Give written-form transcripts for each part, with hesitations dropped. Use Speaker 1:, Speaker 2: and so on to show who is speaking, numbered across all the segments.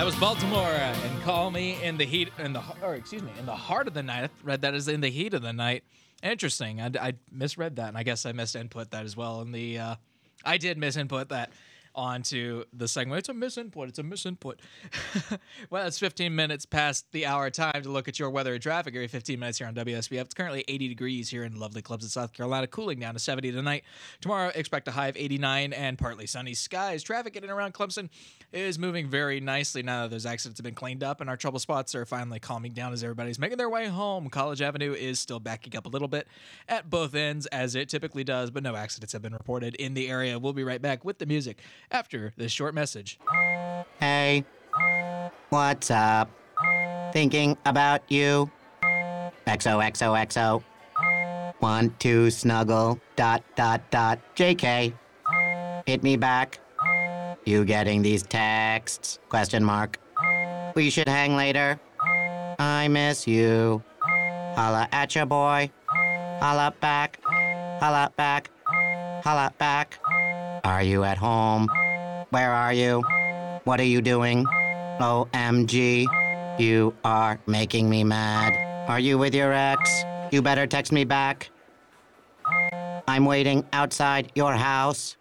Speaker 1: That was Baltimore and Call Me in the Heat, in the heart of the night. I read that as in the heat of the night. Interesting. I misread that, and I guess I misinput that as well. I did misinput that onto the segment. It's a misinput. Well, it's 15 minutes past the hour. Time to look at your weather and traffic. Every 15 minutes here on WSBF. It's currently 80 degrees here in lovely Clemson, South Carolina, cooling down to 70 tonight. Tomorrow, expect a high of 89 and partly sunny skies. Traffic in and around Clemson is moving very nicely now that those accidents have been cleaned up and our trouble spots are finally calming down as everybody's making their way home. College Avenue is still backing up a little bit at both ends, as it typically does, but no accidents have been reported in the area. We'll be right back with the music after this short message.
Speaker 2: Hey, what's up? Thinking about you. XOXOXO. Want to snuggle. ... JK. Hit me back. You getting these texts? ? We should hang later. I miss you. Holla at ya, boy. Holla back. Holla back. Holla back. Are you at home? Where are you? What are you doing? OMG. You are making me mad. Are you with your ex? You better text me back. I'm waiting outside your house.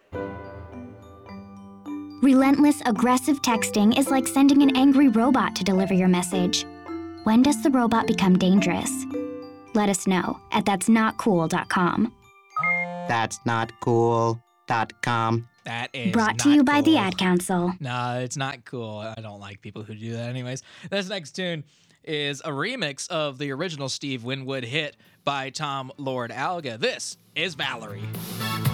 Speaker 3: Relentless, aggressive texting is like sending an angry robot to deliver your message. When does the robot become dangerous? Let us know at that'snotcool.com.
Speaker 2: That'snotcool.com.
Speaker 1: That is
Speaker 3: Brought to
Speaker 1: not
Speaker 3: you by the
Speaker 1: cool.
Speaker 3: Ad Council.
Speaker 1: No, it's not cool. I don't like people who do that anyways. This next tune is a remix of the original Steve Winwood hit by Tom Lord Alga. This is Valerie.